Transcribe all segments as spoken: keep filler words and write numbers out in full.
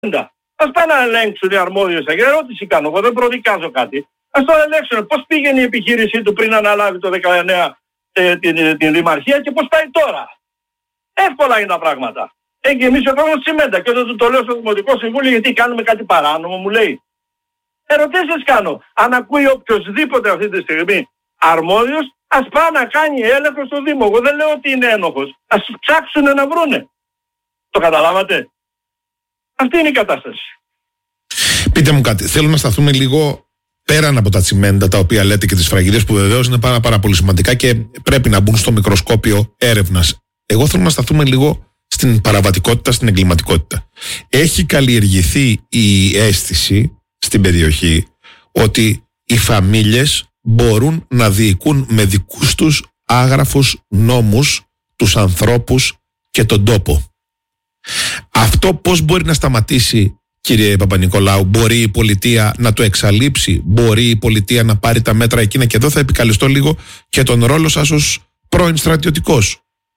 Ας πάνε να ελέγξουν οι αρμόδιες. Ερώτηση κάνω, εγώ δεν προδικάζω κάτι. Ας το ελέγξουν. Πώς πήγαινε η επιχείρησή του πριν αναλάβει το δεκαεννέα ε, την, την, την δημαρχία και πώς πάει τώρα. Εύκολα είναι τα πράγματα. Έχει εμείς ο χρόνος τσιμέντα και όταν του το λέω στο Δημοτικό Συμβούλιο γιατί κάνουμε κάτι παράνομο μου λέει. Ερωτήσεις κάνω. Αν ακούει οποιοσδήποτε αυτή τη στιγμή αρμόδιος, ας πάει να κάνει έλεγχο στο Δήμο. Εγώ δεν λέω ότι είναι ένοχος. Ας ψάξουν να βρούνε. Το καταλάβατε. Αυτή είναι η κατάσταση. Πείτε μου κάτι. Θέλω να σταθούμε λίγο πέραν από τα τσιμέντα τα οποία λέτε και τις σφραγίδες που βεβαίως είναι πάρα, πάρα πολύ σημαντικά και πρέπει να μπουν στο μικροσκόπιο έρευνας. Εγώ θέλω να σταθούμε λίγο στην παραβατικότητα, στην εγκληματικότητα. Έχει καλλιεργηθεί η αίσθηση στην περιοχή ότι οι φαμίλιες μπορούν να διοικούν με δικούς τους άγραφους νόμους τους ανθρώπους και τον τόπο. Αυτό πώς μπορεί να σταματήσει, κύριε Παπα-Νικολάου? Μπορεί η πολιτεία να το εξαλείψει? Μπορεί η πολιτεία να πάρει τα μέτρα εκείνα? Και εδώ θα επικαλεστώ λίγο και τον ρόλο σας ως πρώην στρατιωτικός.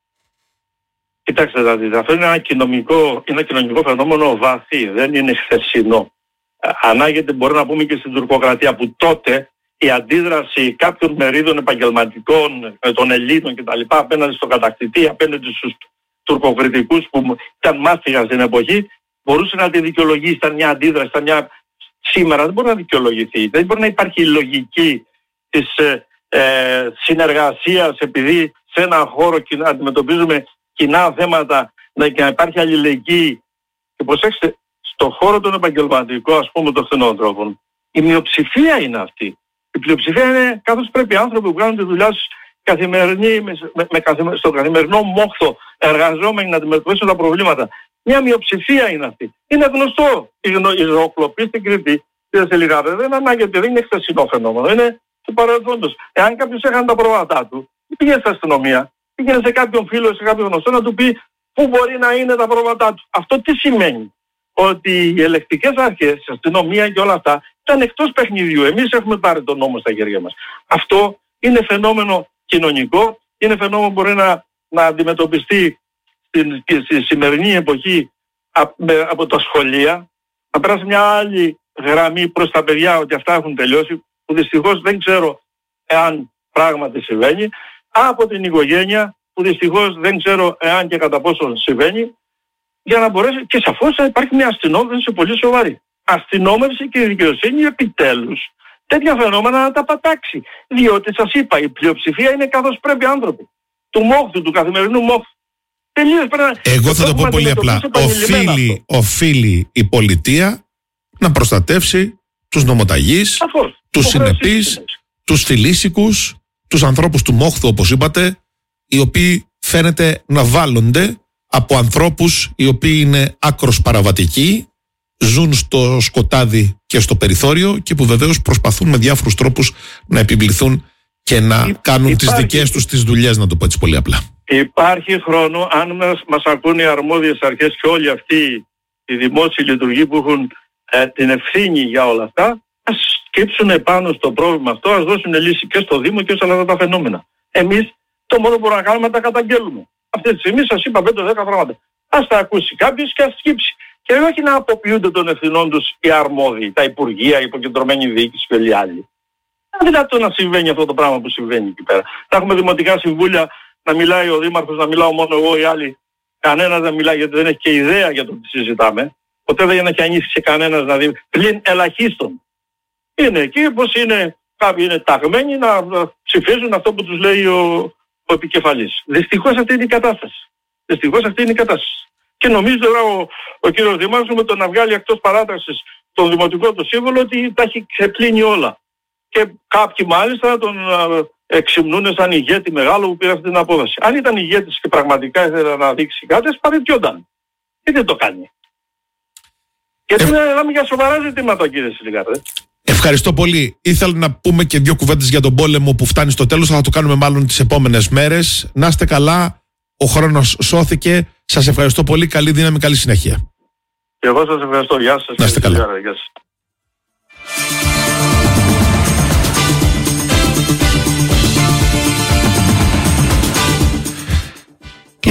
Κοιτάξτε, δηλαδή, αυτό είναι ένα κοινωνικό, είναι ένα κοινωνικό φαινόμενο βαθύ, δεν είναι χθεσινό. Ανάγεται, μπορεί να πούμε, και στην τουρκοκρατία που τότε η αντίδραση κάποιων μερίδων επαγγελματικών, των Ελλήνων κτλ. Απέναντι στον κατακτητή, απέναντι στους τουρκοκριτικούς που ήταν μάστιγα στην εποχή, μπορούσε να τη δικαιολογήσει. Ήταν μια αντίδραση, ήταν μια... Σήμερα δεν μπορεί να δικαιολογηθεί. Δεν μπορεί να υπάρχει η λογική της ε, ε, συνεργασίας, επειδή σε έναν χώρο κοινά, αντιμετωπίζουμε κοινά θέματα, να, και να υπάρχει αλληλεγγύη. Και προσέξτε, στον χώρο των επαγγελματικών, ας πούμε, των κτηνοτρόφων, η μειοψηφία είναι αυτή. Η πλειοψηφία είναι καθώς πρέπει οι άνθρωποι που κάνουν τη δουλειά τους καθημερινή, με, με, με, στο καθημερινό μόχθο, εργαζόμενοι να αντιμετωπίσουν τα προβλήματα. Μια μειοψηφία είναι αυτή. Είναι γνωστό. Η, η ζωοκλοπή στην Κρήτη, στη Θεσσαλονίκη, δεν ανάγεται, δεν είναι χθεσινό φαινόμενο. Είναι του παρελθόντος. Εάν κάποιος έχανε τα πρόβατά του, πήγε στην αστυνομία, πήγαινε σε κάποιον φίλο, σε κάποιον γνωστό να του πει πού μπορεί να είναι τα πρόβατά του. Αυτό τι σημαίνει? Ότι οι ελεκτικές αρχές, η αστυνομία και όλα αυτά ήταν εκτός παιχνιδιού. Εμείς έχουμε πάρει τον νόμο στα χέρια μας. Αυτό είναι φαινόμενο κοινωνικό, είναι φαινόμενο που μπορεί να, να αντιμετωπιστεί στην, στη σημερινή εποχή από τα σχολεία, να περάσει μια άλλη γραμμή προς τα παιδιά ότι αυτά έχουν τελειώσει, που δυστυχώς δεν ξέρω εάν πράγματι συμβαίνει, από την οικογένεια, που δυστυχώς δεν ξέρω εάν και κατά πόσο συμβαίνει, για να μπορέσει, και σαφώς θα υπάρχει μια αστυνόμευση πολύ σοβαρή. Αστυνόμευση και η δικαιοσύνη επιτέλους τέτοια φαινόμενα να τα πατάξει. Διότι σας είπα, η πλειοψηφία είναι καθώς πρέπει άνθρωποι. Του μόχθου, του καθημερινού μόχθου. Τελείως πρέπει να... Εγώ θα το πω πολύ απλά. Οφείλει, οφείλει η πολιτεία να προστατεύσει τους νομοταγείς, σαφώς, τους συνεπείς, τους φιλήσικους, τους ανθρώπους του μόχθου, όπως είπατε, οι οποίοι φαίνεται να βάλλονται από ανθρώπους οι οποίοι είναι άκρος παραβατικοί, ζουν στο σκοτάδι και στο περιθώριο και που βεβαίως προσπαθούν με διάφορους τρόπους να επιβληθούν και να Υ, κάνουν υπάρχει, τις δικές τους τις δουλειές, να το πω έτσι πολύ απλά. Υπάρχει χρόνο, αν μας, μας ακούν οι αρμόδιες αρχές και όλοι αυτοί οι δημόσιοι λειτουργοί που έχουν ε, την ευθύνη για όλα αυτά, ας σκύψουν επάνω στο πρόβλημα αυτό, ας δώσουν λύση και στο Δήμο και σε όλα τα φαινόμενα. Εμείς το μόνο που μπορούμε να κάνουμε είναι να τα καταγγέλουμε. Αυτή τη στιγμή σας είπα πέντε δέκα πράγματα. Ας τα ακούσει κάποιος και ας σκύψει. Και όχι να αποποιούνται των ευθυνών τους οι αρμόδιοι, τα υπουργεία, η υποκεντρωμένη διοίκηση και όλοι άλλοι. Είναι δυνατόν να συμβαίνει αυτό το πράγμα που συμβαίνει εκεί πέρα. Θα έχουμε δημοτικά συμβούλια να μιλάει ο δήμαρχος, να μιλάω μόνο εγώ, οι άλλοι. Κανένας δεν μιλάει γιατί δεν έχει και ιδέα για το τι συζητάμε. Ποτέ δεν έχει ανοίξει κανένας να δει. Πλην ελαχίστων. Είναι εκεί πως είναι, κάποιοι είναι ταγμένοι να ψηφίζουν αυτό που τους λέει ο, ο επικεφαλής. Δυστυχώς αυτή είναι η κατάσταση. Δυστυχώς αυτή είναι η κατάσταση. Και νομίζω τώρα ο, ο κύριος Δήμαρχος με το να βγάλει εκτός παράταξης τον δημοτικό του σύμβολο ότι τα έχει ξεπλύνει όλα. Και κάποιοι μάλιστα τον εξυμνούν σαν ηγέτη μεγάλο που πήρε αυτή την απόφαση. Αν ήταν ηγέτης και πραγματικά ήθελε να δείξει κάτι, ας παραιτιόταν. Και δεν το κάνει. Γιατί μιλάμε για σοβαρά ζητήματα, κύριε Σιλικάρδε. Ευχαριστώ πολύ. Ήθελα να πούμε και δύο κουβέντες για τον πόλεμο που φτάνει στο τέλος. Θα το κάνουμε μάλλον τις επόμενες μέρες. Να είστε καλά. Ο χρόνος σώθηκε. Σας ευχαριστώ πολύ. Καλή δύναμη, καλή συνέχεια. Και εγώ σας ευχαριστώ. Γεια σας. Να είστε καλά. Γεια σας.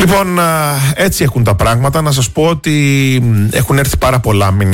Λοιπόν, έτσι έχουν τα πράγματα. Να σας πω ότι έχουν έρθει πάρα πολλά μηνύματα